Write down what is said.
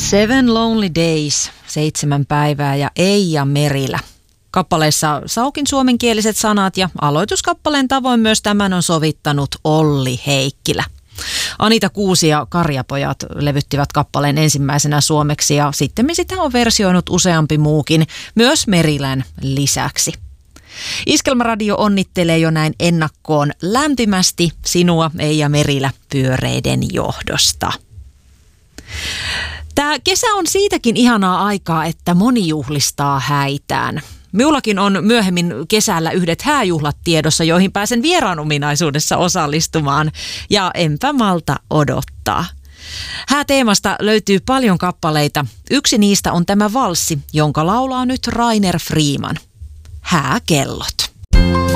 Seven Lonely Days, 7 päivää ja Eija Merilä. Kappaleessa Saukin suomenkieliset sanat ja aloituskappaleen tavoin myös tämän on sovittanut Olli Heikkilä. Anita Kuusi ja Karjapojat levyttivät kappaleen ensimmäisenä suomeksi ja sitten sitä on versioinut useampi muukin, myös Merilän lisäksi. Iskelmäradio onnittelee jo näin ennakkoon lämpimästi sinua, Eija Merilä, pyöreiden johdosta. Tämä kesä on siitäkin ihanaa aikaa, että moni juhlistaa häitään. Minullakin on myöhemmin kesällä yhdet hääjuhlat tiedossa, joihin pääsen vieraan ominaisuudessa osallistumaan. Ja enpä malta odottaa. Hääteemasta löytyy paljon kappaleita. Yksi niistä on tämä valssi, jonka laulaa nyt Rainer Freeman. Hääkellot.